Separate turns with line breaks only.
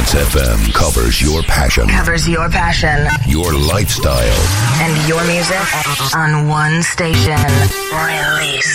Trance FM covers your passion.
Covers your passion.
Your lifestyle.
And your music on one station. Release.